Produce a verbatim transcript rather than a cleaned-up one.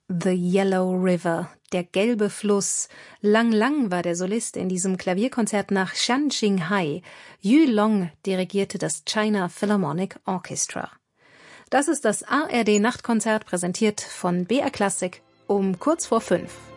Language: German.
The Yellow River, der gelbe Fluss. Lang Lang war der Solist in diesem Klavierkonzert nach Shan Qinghai. Yu Long dirigierte das China Philharmonic Orchestra. Das ist das A R D Nachtkonzert, präsentiert von B R Klassik um kurz vor fünf.